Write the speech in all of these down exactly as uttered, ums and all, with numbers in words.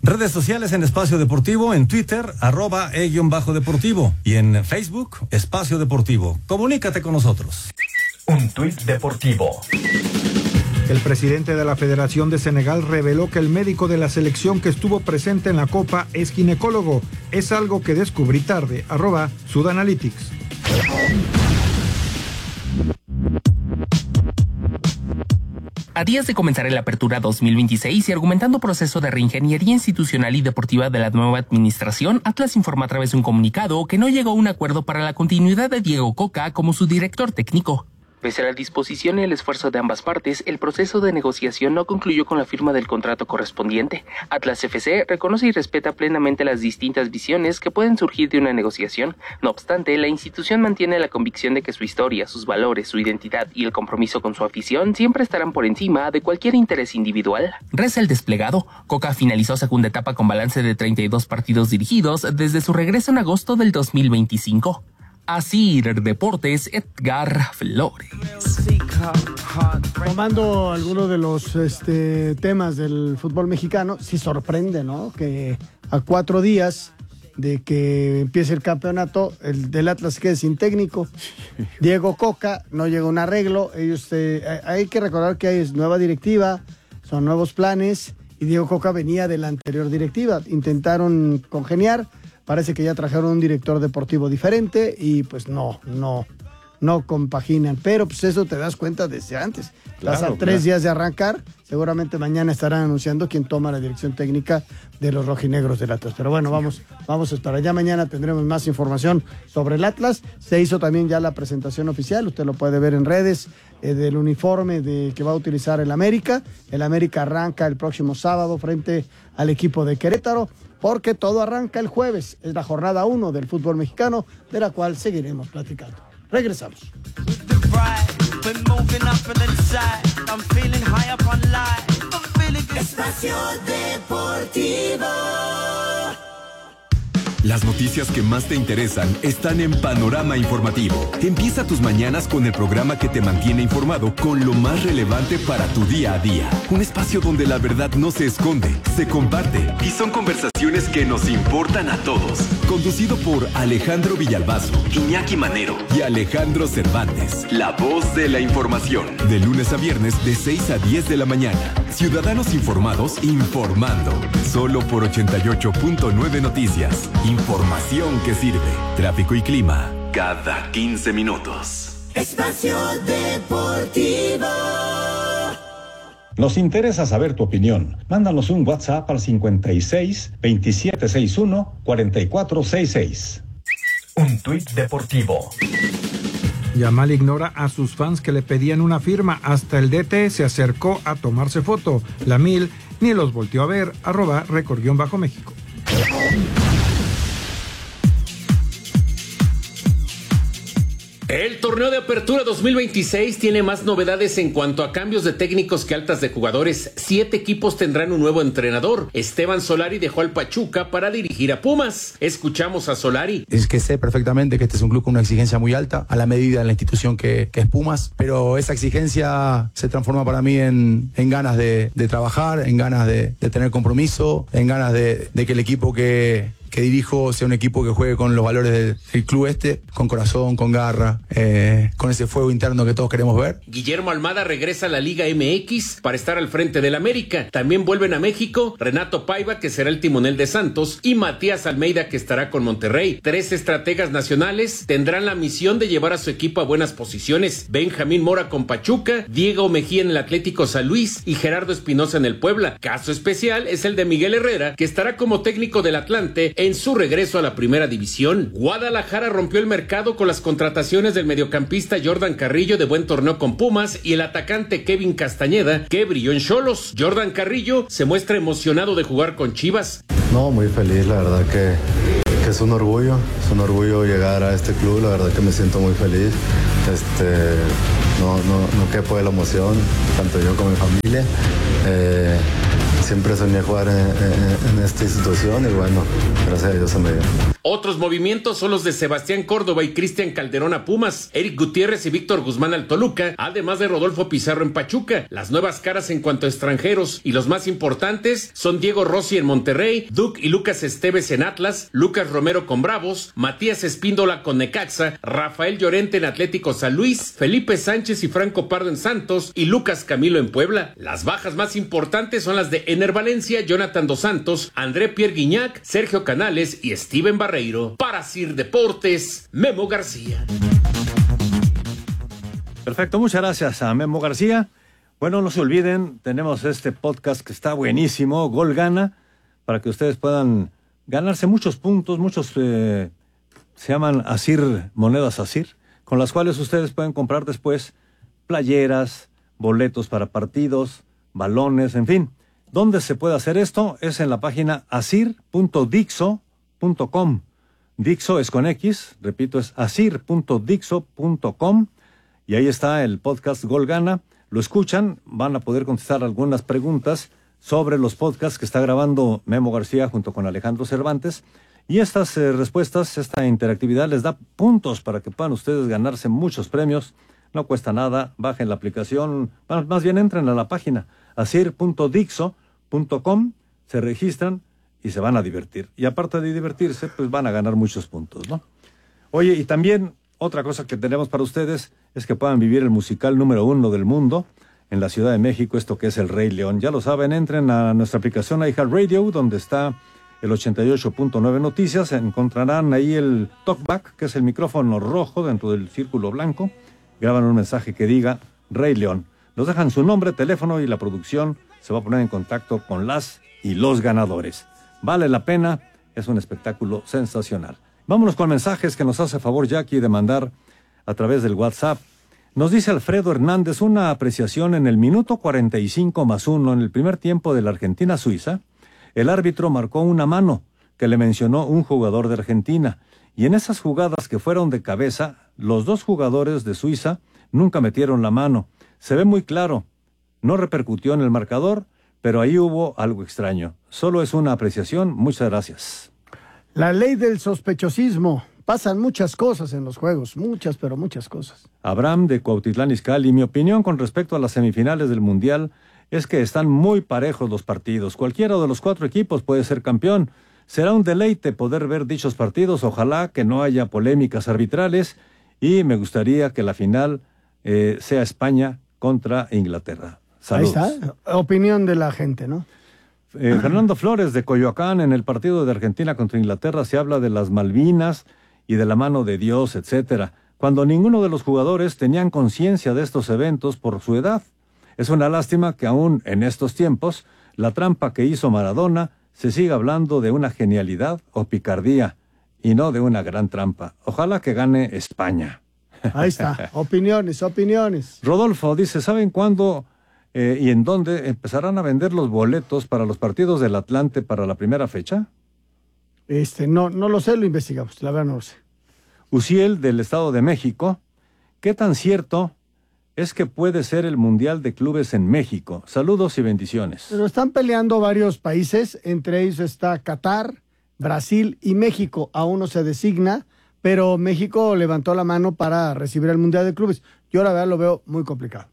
Redes sociales en Espacio Deportivo, en Twitter, arroba e-deportivo y en Facebook, Espacio Deportivo. Comunícate con nosotros. Un tuit deportivo. El presidente de la Federación de Senegal reveló que el médico de la selección que estuvo presente en la Copa es ginecólogo. Es algo que descubrí tarde. Arroba Sudanalytics. A días de comenzar el Apertura dos mil veintiséis y argumentando proceso de reingeniería institucional y deportiva de la nueva administración, Atlas informa a través de un comunicado que no llegó a un acuerdo para la continuidad de Diego Coca como su director técnico. Pese a la disposición y el esfuerzo de ambas partes, el proceso de negociación no concluyó con la firma del contrato correspondiente. Atlas F C reconoce y respeta plenamente las distintas visiones que pueden surgir de una negociación. No obstante, la institución mantiene la convicción de que su historia, sus valores, su identidad y el compromiso con su afición siempre estarán por encima de cualquier interés individual. Reza el desplegado. Coca finalizó segunda etapa con balance de treinta y dos partidos dirigidos desde su regreso en agosto del dos mil veinticinco. Así Deportes, Edgar Flores. Tomando algunos de los este, temas del fútbol mexicano, sí sorprende, ¿no? Que a cuatro días de que empiece el campeonato, el del Atlas quede sin técnico. Diego Coca, no llega a un arreglo. Ellos, eh, hay que recordar que hay nueva directiva, son nuevos planes, y Diego Coca venía de la anterior directiva. Intentaron congeniar. Parece que ya trajeron un director deportivo diferente y pues no, no, no compaginan. Pero pues eso te das cuenta desde antes. Claro, Pasan tres claro. días de arrancar. Seguramente mañana estarán anunciando quién toma la dirección técnica de los rojinegros del Atlas. Pero bueno, vamos, vamos a esperar. Ya mañana tendremos más información sobre el Atlas. Se hizo también ya la presentación oficial. Usted lo puede ver en redes eh, del uniforme de, que va a utilizar el América. El América arranca el próximo sábado frente al equipo de Querétaro, porque todo arranca el jueves. Es la jornada uno del fútbol mexicano, de la cual seguiremos platicando. Regresamos. Espacio Deportivo. Las noticias que más te interesan están en Panorama Informativo. Empieza tus mañanas con el programa que te mantiene informado con lo más relevante para tu día a día. Un espacio donde la verdad no se esconde, se comparte y son conversaciones que nos importan a todos. Conducido por Alejandro Villalbazo, Iñaki Manero y Alejandro Cervantes. La voz de la información. De lunes a viernes de seis a diez de la mañana. Ciudadanos informados informando. Solo por ochenta y ocho punto nueve Noticias. Información que sirve. Tráfico y clima cada quince minutos. Espacio Deportivo. Nos interesa saber tu opinión. Mándanos un WhatsApp al cincuenta y seis, veintisiete sesenta y uno, cuarenta y cuatro sesenta y seis. Un tuit deportivo. Yamal ignora a sus fans que le pedían una firma. Hasta el D T se acercó a tomarse foto. La Mil ni los volteó a ver. Arroba Record-México. El torneo de apertura dos mil veintiséis tiene más novedades en cuanto a cambios de técnicos que altas de jugadores. Siete equipos tendrán un nuevo entrenador. Esteban Solari dejó al Pachuca para dirigir a Pumas. Escuchamos a Solari. Es que sé perfectamente que este es un club con una exigencia muy alta, a la medida de la institución que, que es Pumas, pero esa exigencia se transforma para mí en, en ganas de, de trabajar, en ganas de, de tener compromiso, en ganas de, de que el equipo que... que dirijo sea un equipo que juegue con los valores del, del club este, con corazón, con garra, eh, con ese fuego interno que todos queremos ver. Guillermo Almada regresa a la Liga M X para estar al frente del América. También vuelven a México Renato Paiva, que será el timonel de Santos, y Matías Almeida, que estará con Monterrey. Tres estrategas nacionales tendrán la misión de llevar a su equipo a buenas posiciones. Benjamín Mora con Pachuca, Diego Mejía en el Atlético San Luis y Gerardo Espinosa en el Puebla. Caso especial es el de Miguel Herrera, que estará como técnico del Atlante en su regreso a la primera división. Guadalajara rompió el mercado con las contrataciones del mediocampista Jordan Carrillo, de buen torneo con Pumas, y el atacante Kevin Castañeda, que brilló en Xolos. Jordan Carrillo se muestra emocionado de jugar con Chivas. No, muy feliz, la verdad que, que es un orgullo, es un orgullo llegar a este club, la verdad que me siento muy feliz. Este, no, no, no quepo de la emoción, tanto yo como mi familia. Eh, siempre soñé jugar en, en, en esta institución y bueno, gracias a Dios se me dio. Otros movimientos son los de Sebastián Córdoba y Cristian Calderón a Pumas, Eric Gutiérrez y Víctor Guzmán al Toluca, además de Rodolfo Pizarro en Pachuca. Las nuevas caras en cuanto a extranjeros y los más importantes son Diego Rossi en Monterrey, Duke y Lucas Esteves en Atlas, Lucas Romero con Bravos, Matías Espíndola con Necaxa, Rafael Llorente en Atlético San Luis, Felipe Sánchez y Franco Pardo en Santos y Lucas Camilo en Puebla. Las bajas más importantes son las de Ener Valencia, Jonathan Dos Santos, André Pierre Guignac, Sergio Canales y Steven Barreiro. Para Sir Deportes, Memo García. Perfecto, muchas gracias a Memo García. Bueno, no se olviden, tenemos este podcast que está buenísimo, Gol Gana, para que ustedes puedan ganarse muchos puntos, muchos eh, se llaman Asir, monedas Asir, con las cuales ustedes pueden comprar después playeras, boletos para partidos, balones, en fin. ¿Dónde se puede hacer esto? Es en la página asir punto dixo punto com. Dixo es con X, repito, es asir punto dixo punto com y ahí está el podcast Gol Gana. Lo escuchan, van a poder contestar algunas preguntas sobre los podcasts que está grabando Memo García junto con Alejandro Cervantes y estas eh, respuestas, esta interactividad les da puntos para que puedan ustedes ganarse muchos premios. No cuesta nada, bajen la aplicación, más bien entren a la página asir punto dixo punto com, se registran y se van a divertir. Y aparte de divertirse, pues van a ganar muchos puntos, ¿no? Oye, y también otra cosa que tenemos para ustedes es que puedan vivir el musical número uno del mundo en la Ciudad de México, esto que es El Rey León. Ya lo saben, entren a nuestra aplicación iHeartRadio, donde está el ochenta y ocho punto nueve Noticias, encontrarán ahí el talkback, que es el micrófono rojo dentro del círculo blanco, graban un mensaje que diga Rey León. Nos dejan su nombre, teléfono y la producción se va a poner en contacto con las y los ganadores. Vale la pena, es un espectáculo sensacional. Vámonos con mensajes que nos hace favor Jackie de mandar a través del WhatsApp. Nos dice Alfredo Hernández una apreciación en el minuto cuarenta y cinco más uno en el primer tiempo de la Argentina-Suiza. El árbitro marcó una mano que le mencionó un jugador de Argentina. Y en esas jugadas que fueron de cabeza, los dos jugadores de Suiza nunca metieron la mano. Se ve muy claro. No repercutió en el marcador, pero ahí hubo algo extraño. Solo es una apreciación. Muchas gracias. La ley del sospechosismo. Pasan muchas cosas en los juegos. Muchas, pero muchas cosas. Abraham de Cuautitlán Izcalli. Mi opinión con respecto a las semifinales del Mundial es que están muy parejos los partidos. Cualquiera de los cuatro equipos puede ser campeón. Será un deleite poder ver dichos partidos. Ojalá que no haya polémicas arbitrales. Y me gustaría que la final eh, sea España contra Inglaterra. Saludos. Ahí está, opinión de la gente, ¿no? Eh, Fernando Flores de Coyoacán, en el partido de Argentina contra Inglaterra se habla de las Malvinas y de la mano de Dios, etcétera, cuando ninguno de los jugadores tenían conciencia de estos eventos por su edad. Es una lástima que aún en estos tiempos la trampa que hizo Maradona se siga hablando de una genialidad o picardía y no de una gran trampa. Ojalá que gane España. Ahí está, opiniones, opiniones. Rodolfo dice, ¿saben cuándo eh, y en dónde empezarán a vender los boletos para los partidos del Atlante para la primera fecha? Este, no, no lo sé, lo investigamos, la verdad no lo sé. Uciel del Estado de México, ¿qué tan cierto es que puede ser el Mundial de Clubes en México? Saludos y bendiciones. Pero están peleando varios países, entre ellos está Qatar, Brasil y México. Aún no se designa, pero México levantó la mano para recibir el Mundial de Clubes. Yo la verdad lo veo muy complicado.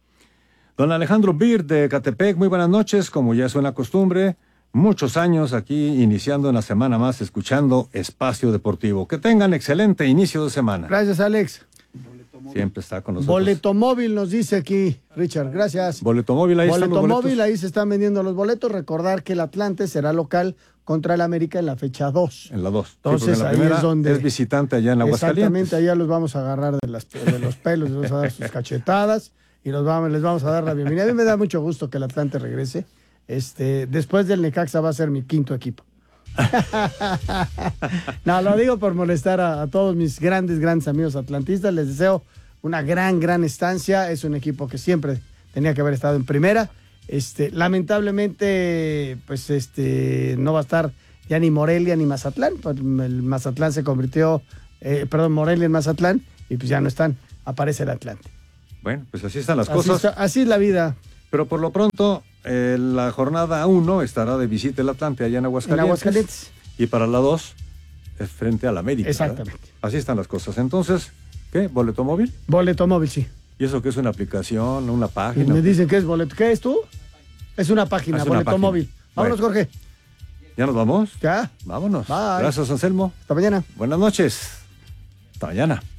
Don Alejandro Bir de Catepec, muy buenas noches, como ya es una costumbre, muchos años aquí iniciando una semana más escuchando Espacio Deportivo. Que tengan excelente inicio de semana. Gracias, Alex. Siempre está con nosotros. Boleto móvil nos dice aquí, Richard, gracias. Boleto móvil, ahí Boleto están los boletos. móvil, ahí se están vendiendo los boletos. Recordar que el Atlante será local contra el América en la fecha dos. En la dos. Entonces sí, en la ahí primera es donde... es visitante allá en Aguascalientes. Exactamente, allá los vamos a agarrar de, las, de los pelos, les vamos a dar sus cachetadas y los vamos, les vamos a dar la bienvenida. A mí me da mucho gusto que el Atlante regrese. Este, después del Necaxa va a ser mi quinto equipo. No, lo digo por molestar a, a todos mis grandes, grandes amigos atlantistas. Les deseo una gran, gran estancia. Es un equipo que siempre tenía que haber estado en primera. Este, lamentablemente, pues este, no va a estar ya ni Morelia ni Mazatlán. Pues el Mazatlán se convirtió, eh, perdón, Morelia en Mazatlán, y pues ya no están. Aparece el Atlante. Bueno, pues así están las Así cosas. está, así es la vida. Pero por lo pronto, eh, la jornada uno estará de visita el Atlante allá en Aguascalientes. En Aguascalientes. Y para la dos es frente al América. Exactamente. ¿verdad? Así están las cosas. Entonces, ¿qué? ¿Boleto móvil? Boleto móvil, sí. ¿Y eso qué es una aplicación, una Y página? me dicen que es boleto. ¿Qué es tú? Es una página, Es una boleto página. móvil. Vámonos, Bueno. Jorge. ¿Ya nos vamos? Ya. Vámonos. Bye. Gracias, Anselmo. Hasta mañana. Buenas noches. Hasta mañana.